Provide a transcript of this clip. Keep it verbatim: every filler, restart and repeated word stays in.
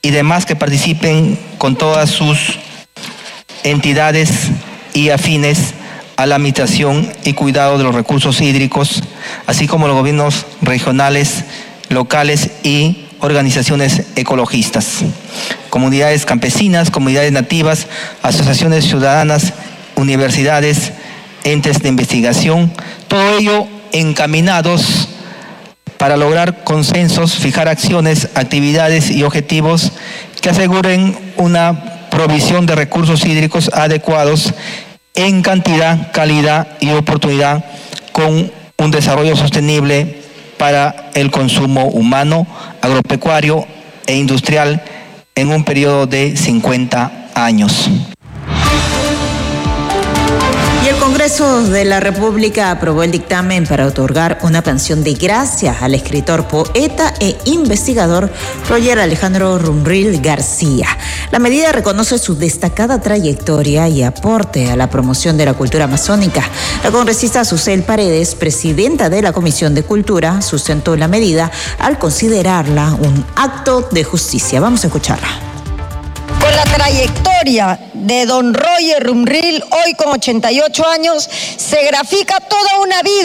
y demás que participen con todas sus entidades y afines a la administración y cuidado de los recursos hídricos, así como los gobiernos regionales, locales y organizaciones ecologistas, comunidades campesinas, comunidades nativas, asociaciones ciudadanas, universidades, entes de investigación, todo ello encaminados para lograr consensos, fijar acciones, actividades y objetivos que aseguren una provisión de recursos hídricos adecuados en cantidad, calidad y oportunidad, con un desarrollo sostenible para el consumo humano, agropecuario e industrial en un periodo de cincuenta años. Y el Congreso de la República aprobó el dictamen para otorgar una pensión de gracia al escritor, poeta e investigador Roger Alejandro Rumril García. La medida reconoce su destacada trayectoria y aporte a la promoción de la cultura amazónica. La congresista Susel Paredes, presidenta de la Comisión de Cultura, sustentó la medida al considerarla un acto de justicia. Vamos a escucharla. Con la trayectoria de don Roger Rumril, hoy con ochenta y ocho años, se grafica toda una vida